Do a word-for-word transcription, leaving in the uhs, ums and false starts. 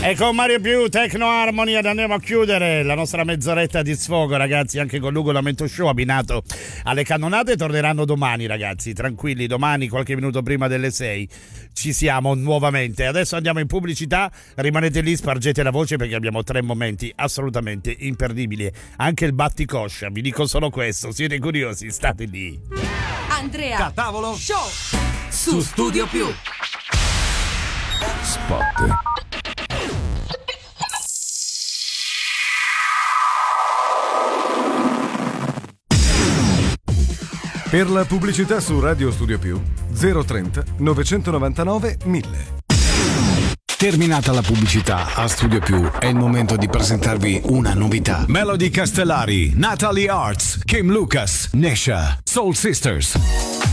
E con Mario Più, Techno Harmony, ed andiamo a chiudere la nostra mezz'oretta di sfogo, ragazzi, anche con Lugo Lamento Show abbinato alle cannonate. Torneranno domani, ragazzi, tranquilli, domani qualche minuto prima delle sei ci siamo nuovamente. Adesso andiamo in pubblicità, rimanete lì, spargete la voce perché abbiamo tre momenti assolutamente imperdibili, anche il batticoscia, vi dico solo questo, siete curiosi, state lì. Andrea Catavolo Show su Studio Più. Spot. Per la pubblicità su Radio Studio Più zero trenta novecentonovantanove mille. Terminata la pubblicità a Studio Più, è il momento di presentarvi una novità. Melody Castellari, Natalie Arts, Kim Lucas, Nesha, Soul Sisters.